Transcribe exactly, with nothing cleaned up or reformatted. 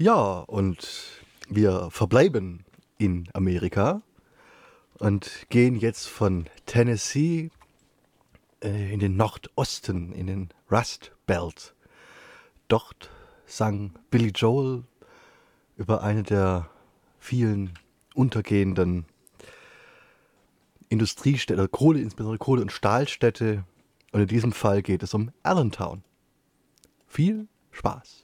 Ja, und wir verbleiben in Amerika und gehen jetzt von Tennessee äh, in den Nordosten, in den Rust Belt. Dort sang Billy Joel über eine der vielen untergehenden Industriestädte, Kohle, insbesondere Kohle- und Stahlstädte. Und in diesem Fall geht es um Allentown. Viel Spaß!